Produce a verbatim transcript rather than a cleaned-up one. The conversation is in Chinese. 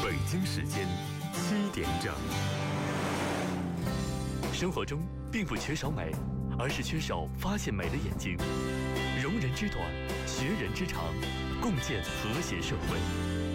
北京时间七点整。生活中并不缺少美，而是缺少发现美的眼睛。容人之短，学人之长，共建和谐社会。